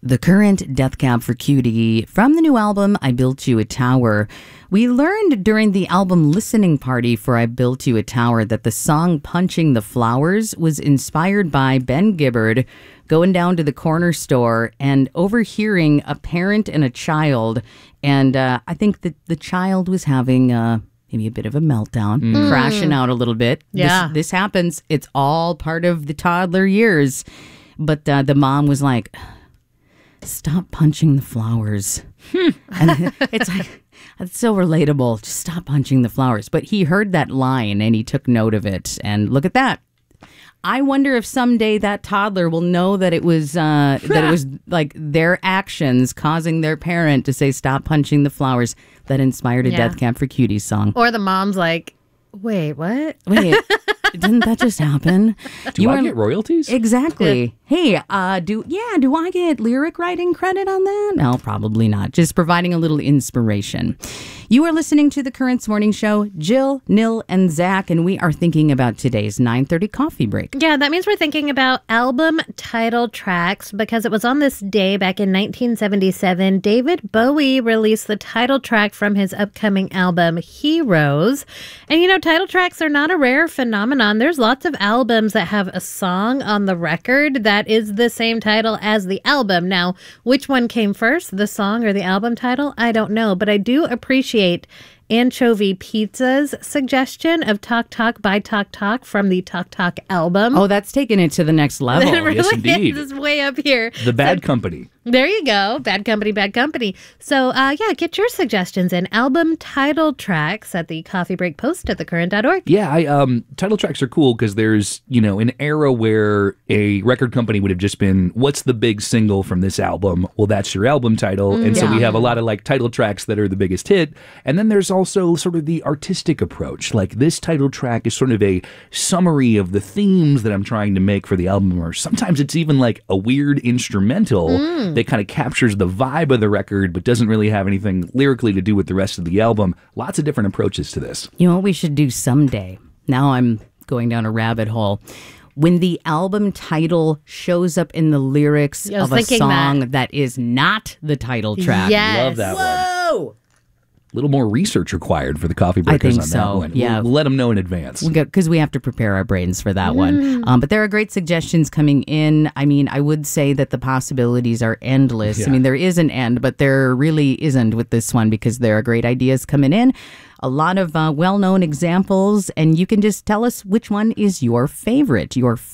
The Current, Death Cab for Cutie, from the new album, I Built You a Tower. We learned during the album listening party for I Built You a Tower that the song Punching the Flowers was inspired by Ben Gibbard going down to the corner store and overhearing a parent and a child. And I think that the child was having maybe a bit of a meltdown, crashing out a little bit. Yeah. This happens. It's all part of the toddler years. But the mom was like, stop punching the flowers. And it's like, it's so relatable. Just stop punching the flowers. But he heard that line and he took note of it. And look at that. I wonder if someday that toddler will know that it was like their actions causing their parent to say stop punching the flowers that inspired a Death Cab for Cutie song. Or the mom's like, wait, what? Wait, didn't that just happen? Do I get royalties? Exactly. Hey, do I get lyric writing credit on that? No, probably not. Just providing a little inspiration. You are listening to The Currents Morning Show. Jill, Nil, and Zach, and we are thinking about today's 9:30 coffee break. Yeah, that means we're thinking about album title tracks because it was on this day back in 1977, David Bowie released the title track from his upcoming album, Heroes. And you know, title tracks are not a rare phenomenon. There's lots of albums that have a song on the record that is the same title as the album. Now, which one came first, the song or the album title? I don't know, but I do appreciate Anchovy Pizza's suggestion of Talk Talk by Talk Talk from the Talk Talk album. Oh, that's taking it to the next level. It really Yes, indeed. is way up here. The Bad Company. There you go. Bad Company, Bad Company. So, get your suggestions and album title tracks at the Coffee Break post at thecurrent.org. Yeah, title tracks are cool because there's, an era where a record company would have just been, what's the big single from this album? Well, that's your album title. And so we have a lot of title tracks that are the biggest hit. And then there's also sort of the artistic approach. Like this title track is sort of a summary of the themes that I'm trying to make for the album. Or sometimes it's even like a weird instrumental that kind of captures the vibe of the record, but doesn't really have anything lyrically to do with the rest of the album. Lots of different approaches to this. You know what we should do someday? Now I'm going down a rabbit hole. When the album title shows up in the lyrics of a song that is not the title track. Yes. Love that one. Whoa! A little more research required for the coffee breakers on that one. Yeah. We'll let them know in advance. Because we have to prepare our brains for that one. But there are great suggestions coming in. I mean, I would say that the possibilities are endless. Yeah. I mean, there is an end, but there really isn't with this one because there are great ideas coming in. A lot of well-known examples, and you can just tell us which one is your favorite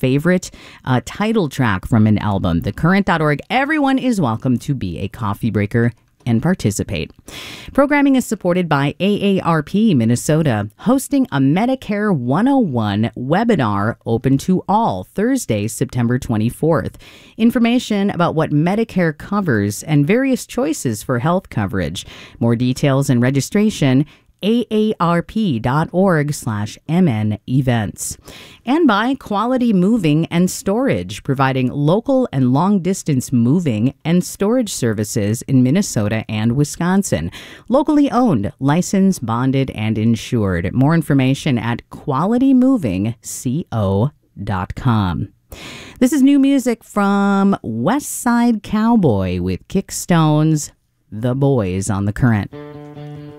title track from an album. Thecurrent.org. Everyone is welcome to be a coffee breaker and participate. Programming is supported by AARP Minnesota, hosting a Medicare 101 webinar open to all Thursday, September 24th. Information about what Medicare covers and various choices for health coverage. More details and registration aarp.org/MN events. And by Quality Moving and Storage, providing local and long-distance moving and storage services in Minnesota and Wisconsin. Locally owned, licensed, bonded, and insured. More information at qualitymovingco.com. This is new music from West Side Cowboy with Kickstones, The Boys on The Current.